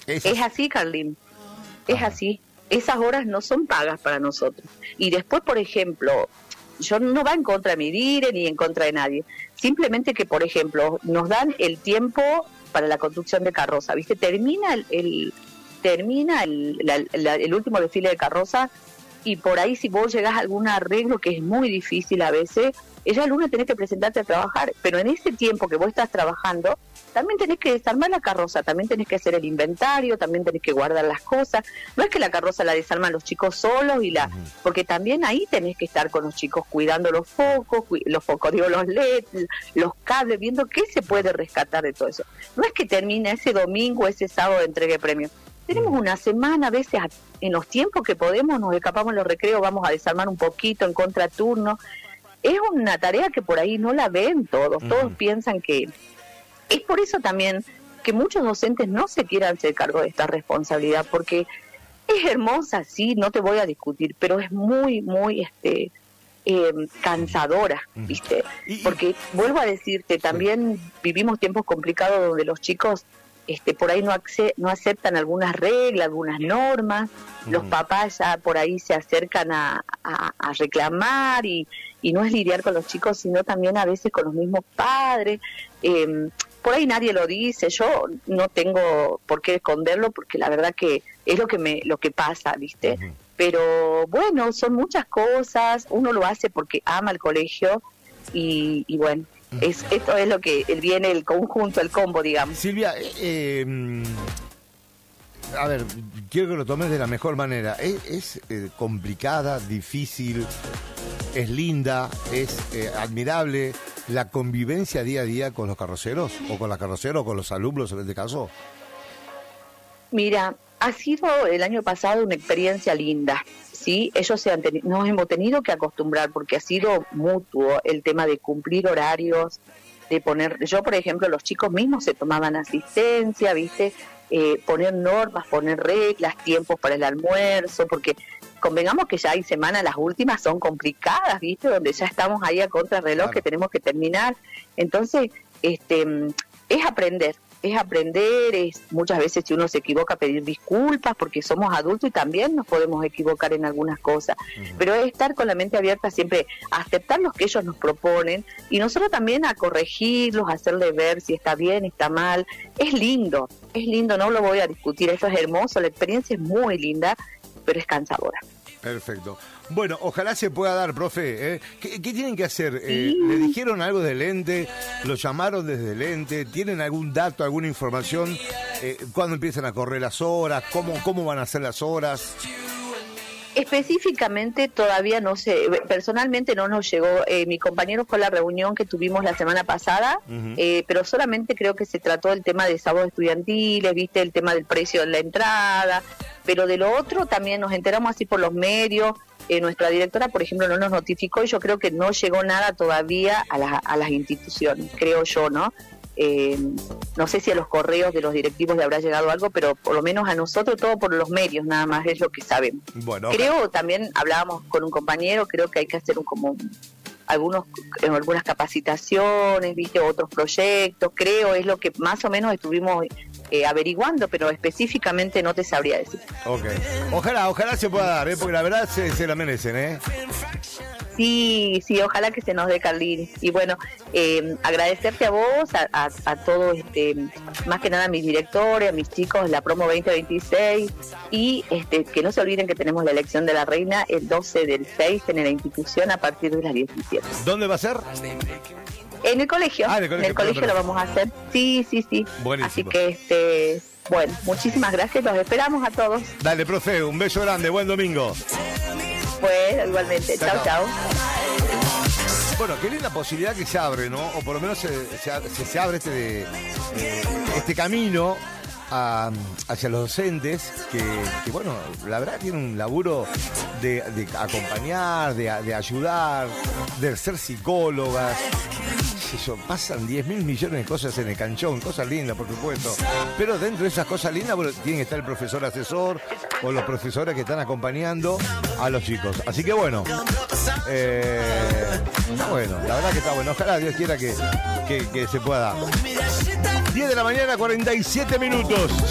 Es así, Carlín, es así. Esas horas no son pagas para nosotros. Y después, por ejemplo, yo no va en contra de mi dire ni en contra de nadie. Simplemente que, por ejemplo, nos dan el tiempo para la construcción de carroza, ¿viste? Termina el último desfile de carroza y por ahí si vos llegás a algún arreglo, que es muy difícil a veces, ella el lunes tenés que presentarte a trabajar, pero en ese tiempo que vos estás trabajando, también tenés que desarmar la carroza, también tenés que hacer el inventario, también tenés que guardar las cosas. No es que la carroza la desarman los chicos solos, porque también ahí tenés que estar con los chicos cuidando los focos, digo, los LED, los cables, viendo qué se puede rescatar de todo eso. No es que termina ese domingo, ese sábado de entrega de premios. Tenemos una semana, a veces en los tiempos que podemos, nos escapamos en los recreos, vamos a desarmar un poquito en contraturno. Es una tarea que por ahí no la ven todos piensan que... Es por eso también que muchos docentes no se quieran hacer cargo de esta responsabilidad, porque es hermosa, sí, no te voy a discutir, pero es muy, muy cansadora, ¿viste? Porque, vuelvo a decirte, también vivimos tiempos complicados donde los chicos por ahí no aceptan algunas reglas, algunas normas, los papás ya por ahí se acercan a reclamar y no es lidiar con los chicos, sino también a veces con los mismos padres. Por ahí nadie lo dice, yo no tengo por qué esconderlo porque la verdad que es lo que pasa, ¿viste? Pero bueno, son muchas cosas, uno lo hace porque ama el colegio y bueno, esto es lo que viene el conjunto, el combo, digamos. Silvia, a ver, quiero que lo tomes de la mejor manera. Es complicada, difícil, es linda, es admirable la convivencia día a día con los carroceros, o con la carrocera, o con los alumnos en este caso. Mira, ha sido el año pasado una experiencia linda, ¿sí? Ellos nos hemos tenido que acostumbrar porque ha sido mutuo el tema de cumplir horarios, de poner... Yo, por ejemplo, los chicos mismos se tomaban asistencia, ¿viste? Poner normas, poner reglas, tiempos para el almuerzo, porque convengamos que ya hay semanas, las últimas son complicadas, ¿viste? Donde ya estamos ahí a contrarreloj, que tenemos que terminar. Entonces, es aprender, muchas veces si uno se equivoca pedir disculpas porque somos adultos y también nos podemos equivocar en algunas cosas, pero es estar con la mente abierta siempre a aceptar lo que ellos nos proponen y nosotros también a corregirlos, a hacerle ver si está bien, está mal. Es lindo, no lo voy a discutir, eso es hermoso, la experiencia es muy linda, pero es cansadora. Perfecto. Bueno, ojalá se pueda dar, profe. ¿Qué tienen que hacer? Sí. ¿Le dijeron algo del ente? ¿Lo llamaron desde el ente? ¿Tienen algún dato, alguna información? ¿Cuándo empiezan a correr las horas? ¿Cómo van a ser las horas? Específicamente todavía no sé, personalmente no nos llegó, mi compañero fue a la reunión que tuvimos la semana pasada, pero solamente creo que se trató el tema de sábados estudiantiles, viste, el tema del precio de la entrada, pero de lo otro también nos enteramos así por los medios. Nuestra directora, por ejemplo, no nos notificó y yo creo que no llegó nada todavía a las instituciones, creo yo, ¿no? No sé si a los correos de los directivos le habrá llegado algo, pero por lo menos a nosotros todo por los medios, nada más es lo que sabemos. Bueno, creo, también hablábamos con un compañero, creo que hay que hacer algunas capacitaciones, viste, otros proyectos, creo, es lo que más o menos estuvimos averiguando, pero específicamente no te sabría decir. Ok, ojalá se pueda dar, porque la verdad se la merecen, Sí, ojalá que se nos dé, Carlín. Y bueno, agradecerte a vos, a todos, más que nada a mis directores, a mis chicos, la promo 2026, y que no se olviden que tenemos la elección de la reina el 12 del 6 en la institución a partir de las 17. ¿Dónde va a ser? En el colegio. En el colegio lo vamos a hacer. Sí. Buenísimo. Así que, bueno, muchísimas gracias, los esperamos a todos. Dale, profe, un beso grande, buen domingo. Pues, igualmente. Chao. Bueno, qué linda posibilidad que se abre, ¿no? O por lo menos se abre este camino hacia los docentes que, bueno, la verdad tienen un laburo de acompañar, de ayudar, de ser psicólogas. Eso, pasan 10.000 millones de cosas en el canchón, cosas lindas, por supuesto. Pero dentro de esas cosas lindas, bueno, tiene que estar el profesor asesor o los profesores que están acompañando a los chicos. Así que bueno, está bueno, la verdad que está bueno. Ojalá Dios quiera que se pueda dar. 10 de la mañana, 47 minutos.